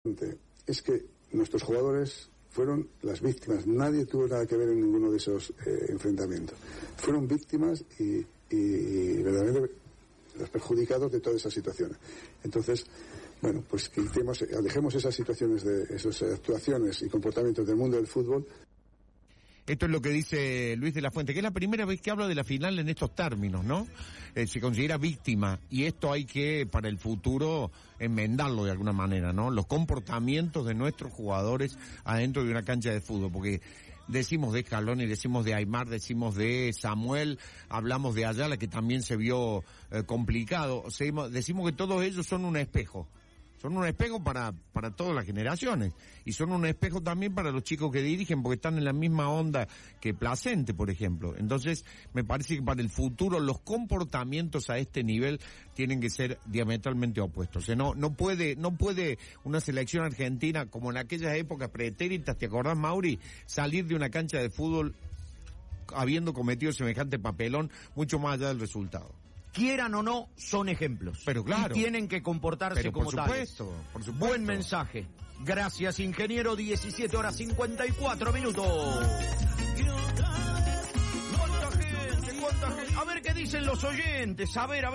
Es que nuestros jugadores fueron las víctimas, nadie tuvo nada que ver en ninguno de esos enfrentamientos. Fueron víctimas y verdaderamente los perjudicados de todas esas situaciones. Entonces, bueno, pues dejemos esas situaciones, esas actuaciones y comportamientos del mundo del fútbol. Esto es lo que dice Luis de la Fuente, que es la primera vez que habla de la final en estos términos, ¿no? Se considera víctima, y esto hay que, para el futuro, enmendarlo de alguna manera, ¿no? Los comportamientos de nuestros jugadores adentro de una cancha de fútbol, porque decimos de Scaloni, decimos de Aimar, decimos de Samuel, hablamos de Ayala, que también se vio complicado, decimos que todos ellos son un espejo. Son un espejo para todas las generaciones. Y son un espejo también para los chicos que dirigen, porque están en la misma onda que Placente, por ejemplo. Entonces, me parece que para el futuro los comportamientos a este nivel tienen que ser diametralmente opuestos. O sea, no puede una selección argentina, como en aquellas épocas pretéritas, ¿te acordás, Mauri? Salir de una cancha de fútbol habiendo cometido semejante papelón, mucho más allá del resultado. Quieran o no, son ejemplos. Pero claro. Y tienen que comportarse como tales. Por supuesto. Buen mensaje. Gracias, ingeniero. 17:54. ¿Cuánta gente? A ver qué dicen los oyentes. A ver.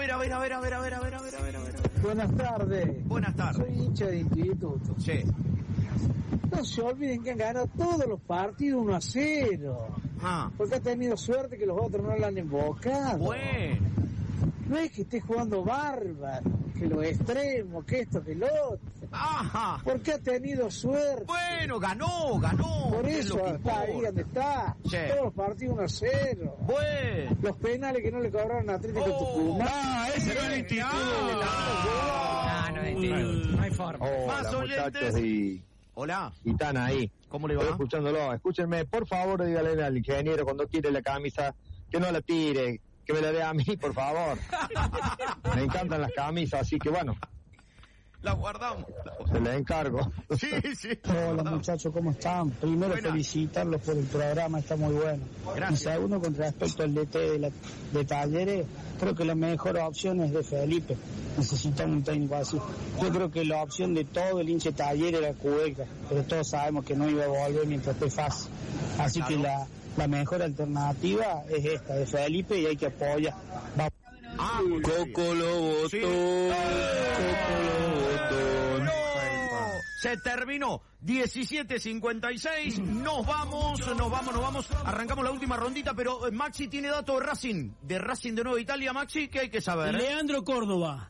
Buenas tardes. Buenas tardes. Soy hincha de Instituto. Sí. No se olviden que han ganado todos los partidos 1-0. Porque ha tenido suerte que los otros no lo han embocado. Bueno. No es que esté jugando bárbaro, que los extremos, que esto, que lo otro. Ajá. Porque ha tenido suerte. Bueno, ganó. Por eso está ahí donde está. Sí. Todos los partidos 1-0. Bueno. Los penales que no le cobraron a Atlético Tucumán. Ese no es el instituto. No es instituto. No hay forma. Más oyentes. Hola. Y están ahí. ¿Cómo le va? Estoy escuchándolo. Escúchenme, por favor, dígale al ingeniero cuando tire la camisa que no la tire, que me la dé a mí, por favor. Me encantan las camisas, así que bueno. Las guardamos. Se les encargo. Sí. Hola muchachos, ¿cómo están? Primero felicitarlos por el programa, está muy bueno. Gracias. Y segundo, con respecto al DT de Talleres, creo que la mejor opción es de Felipe. Necesitamos un técnico así. Yo creo que la opción de todo el hincha de Talleres era Cueca, pero todos sabemos que no iba a volver mientras esté fácil. Así que la mejor alternativa es esta, de Felipe, y hay que apoyar. Coco lo votó. Sí. Coco lo votó. No. Se terminó. 17:56. Nos vamos. Arrancamos la última rondita, pero Maxi tiene datos de Racing de Nueva Italia. Maxi, ¿qué hay que saber? Leandro Córdoba,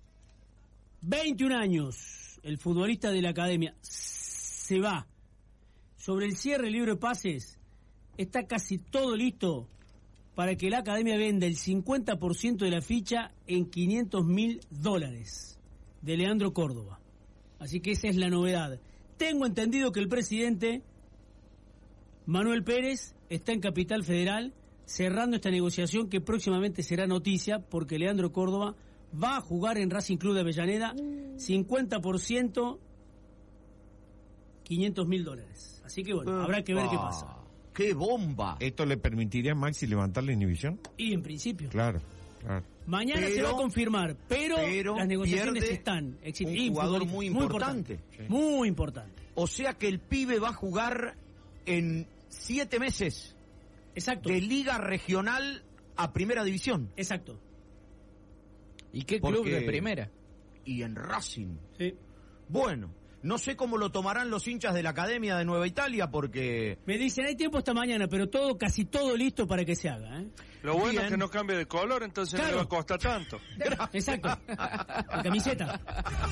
21 años, el futbolista de la academia, se va. Sobre el cierre del libro de pases, está casi todo listo para que la academia venda el 50% de la ficha en $500.000 de Leandro Córdoba. Así que esa es la novedad. Tengo entendido que el presidente Manuel Pérez está en Capital Federal cerrando esta negociación que próximamente será noticia, porque Leandro Córdoba va a jugar en Racing Club de Avellaneda, 50%, $500.000. Así que bueno, habrá que ver qué pasa. ¡Qué bomba! ¿Esto le permitiría a Maxi levantar la inhibición? Y en principio. Claro. Mañana se va a confirmar, pero las negociaciones están. Un jugador muy importante. Muy importante. O sea que el pibe va a jugar en 7 meses. Exacto. De Liga Regional a Primera División. Exacto. ¿Y qué club de primera? Y en Racing. Sí. Bueno, no sé cómo lo tomarán los hinchas de la Academia de Nueva Italia, porque... Me dicen, hay tiempo hasta mañana, pero casi todo listo para que se haga, ¿eh? Lo bueno es que no cambie de color, entonces no le va a costar tanto. Exacto. La camiseta.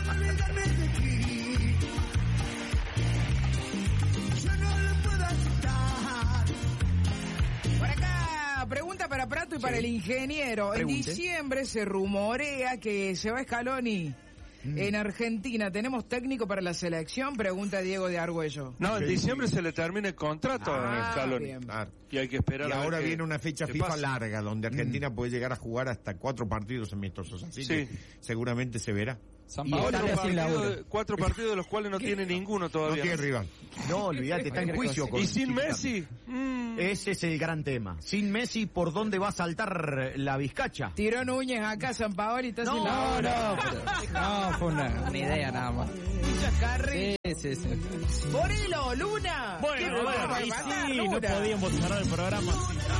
Por acá, pregunta para Prato y para el ingeniero. Pregunte. En diciembre se rumorea que se va Scaloni. En Argentina, ¿tenemos técnico para la selección? Pregunta Diego de Argüello. No, en diciembre se le termina el contrato a Scaloni. Bien. Y hay que esperar Y a ver ahora qué- viene una fecha qué FIFA pasa. larga, donde Argentina puede llegar a jugar hasta 4 partidos amistosos. Así que seguramente se verá. Y Cuatro partidos de los cuales no tiene ninguno No todavía. tiene rival. No, olvídate, está en juicio. ¿Y sin Messi? Ese es el gran tema. Sin Messi, ¿por dónde va a saltar la vizcacha? Tiró Núñez acá, San Paoli está sin No, la hora. No, fue una idea nada más. Carri. Sí. ¡Morelo, Luna! Bueno, ¡Qué bueno, barbaridad, y sí, Luna! no podíamos cerrar el programa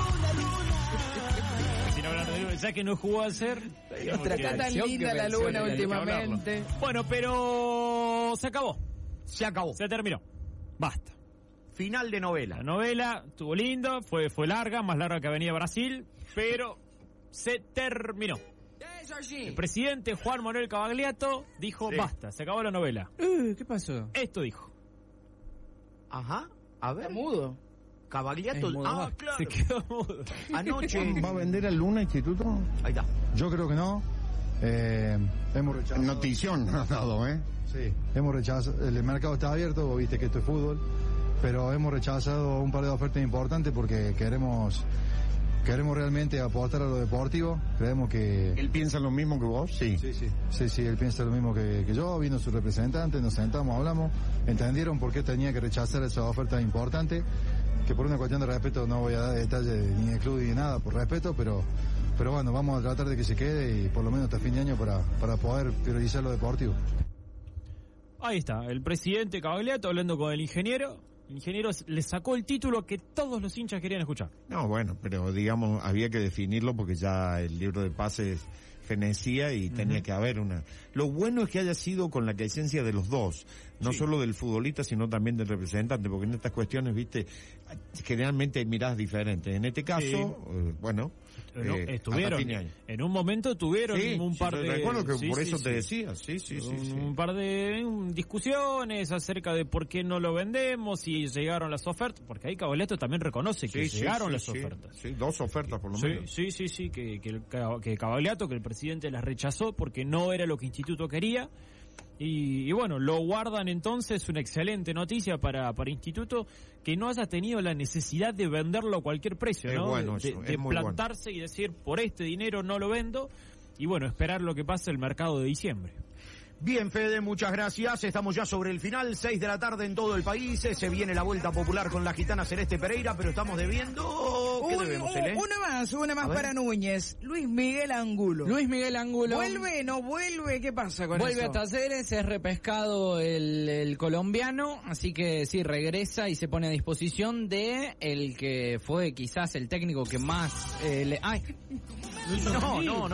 sin hablar de Luna, ya que no jugó a ser. Está tan linda la Luna últimamente. Bueno, pero se acabó. Se acabó. Se terminó. Basta. Final de novela. La novela estuvo lindo, fue larga, más larga que Avenida Brasil, pero se terminó. El presidente Juan Manuel Cavagliato dijo, basta, se acabó la novela. ¿Qué pasó? Esto dijo. Ajá, a ver. Está mudo. Cavagliato. Claro. Se quedó mudo. Anoche. ¿Va a vender al Luna Instituto? Ahí está. Yo creo que no. Hemos rechazado. Notición ha dado, ¿eh? Sí, hemos rechazado. El mercado está abierto, vos viste que esto es fútbol, pero hemos rechazado un par de ofertas importantes porque queremos realmente apostar a lo deportivo. Creemos que... ¿Él piensa lo mismo que vos? Sí. Sí, él piensa lo mismo que yo. Vino su representante, nos sentamos, hablamos, entendieron por qué tenía que rechazar esas ofertas importantes, que por una cuestión de respeto no voy a dar detalles ni de club ni de nada, por respeto, pero bueno, vamos a tratar de que se quede y por lo menos hasta fin de año para poder priorizar lo deportivo. Ahí está, el presidente Cavagliato hablando con el ingeniero. El ingeniero le sacó el título que todos los hinchas querían escuchar. No, bueno, pero digamos, había que definirlo porque ya el libro de pases fenecía y tenía que haber una... Lo bueno es que haya sido con la esencia de los dos, no solo del futbolista, sino también del representante, porque en estas cuestiones, viste, generalmente hay miradas diferentes. En este caso, bueno... estuvieron, fin de año. En un momento tuvieron un par de... Recuerdo que por eso te decía, un par de discusiones acerca de por qué no lo vendemos, si llegaron las ofertas, porque ahí Cavagliato también reconoce que llegaron las ofertas. Sí, 2 ofertas por lo menos. Sí, que Cavagliato, que el presidente las rechazó porque no era lo que Instituto quería. Y bueno, lo guardan entonces, una excelente noticia para Instituto, que no haya tenido la necesidad de venderlo a cualquier precio, ¿no? Bueno eso, de plantarse y decir, por este dinero no lo vendo, y bueno, esperar lo que pase el mercado de diciembre. Bien, Fede, muchas gracias. Estamos ya sobre el final, 6 de la tarde en todo el país. Se viene la vuelta popular con la gitana Celeste Pereira, pero estamos debiendo... ¿Qué debemos, Celeste? Una más para Núñez. Luis Miguel Angulo. ¿Vuelve, no vuelve? ¿Qué pasa con eso? Vuelve a Talleres, es repescado el colombiano, así que sí, regresa y se pone a disposición de el que fue quizás el técnico que más... No.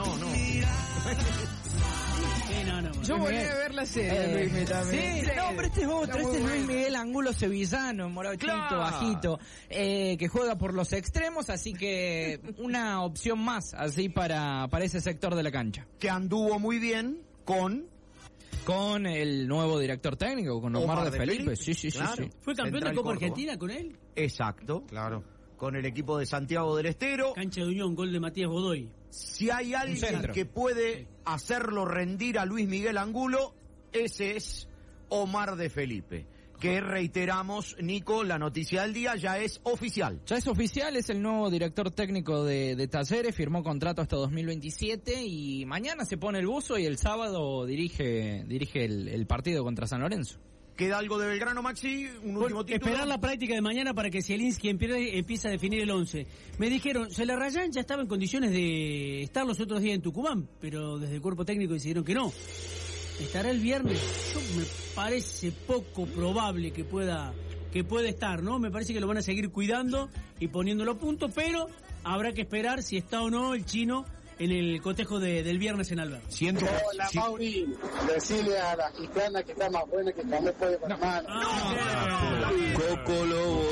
Yo volví a ver la serie, Luis también. Sí, no, pero este es otro, este es Luis Miguel Angulo Sevillano, morochito, bajito, que juega por los extremos, así que una opción más, así para ese sector de la cancha. Que anduvo muy bien con el nuevo director técnico, con Omar de Felipe. Sí. Claro. ¿Fue campeón de Copa Argentina con él? Exacto. Claro. Con el equipo de Santiago del Estero. Cancha de Unión, gol de Matías Godoy. Si hay alguien que puede hacerlo rendir a Luis Miguel Angulo, ese es Omar de Felipe. Que reiteramos, Nico, la noticia del día ya es oficial. Ya es oficial, es el nuevo director técnico de Talleres, firmó contrato hasta 2027 y mañana se pone el buzo y el sábado dirige el partido contra San Lorenzo. ¿Queda algo de Belgrano, Maxi? Un último título. Esperar la práctica de mañana para que Zielinski empiece a definir el 11. Me dijeron, Celarrayán ya estaba en condiciones de estar los otros días en Tucumán, pero desde el cuerpo técnico decidieron que no. ¿Estará el viernes? Me parece poco probable que pueda estar, ¿no? Me parece que lo van a seguir cuidando y poniéndolo a punto, pero habrá que esperar si está o no el chino en el cotejo del viernes en Alberto. Hola, Mauri, decirle a la gitana que está más buena que también puede con hermano. Coco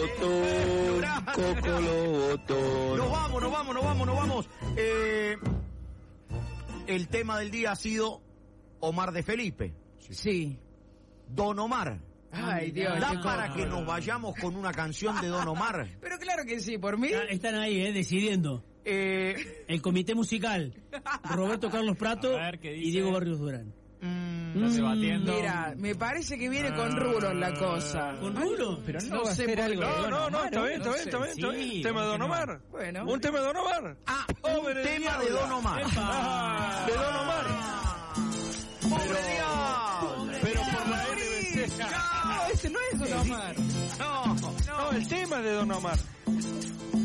lo botó. Nos vamos. El tema del día ha sido Omar de Felipe. Sí. Don Omar. Ay, Dios. ¿Da para que nos vayamos con una canción de Don Omar? Pero claro que sí, por mí. Están ahí, decidiendo. El comité musical, Roberto Carlos Prato y Diego Barrios Durán. Debatiendo. Mira, me parece que viene con rulo la cosa. ¿Con rulo? Pero no va a ser algo. No, está bien. Tema de Don Omar. Bueno. Un tema de Don Omar. Un tema de Don Omar. De Don Omar. ¡Pobre Diablo! Pero por la LBC. No, ese no es Don Omar. No, el tema de Don Omar.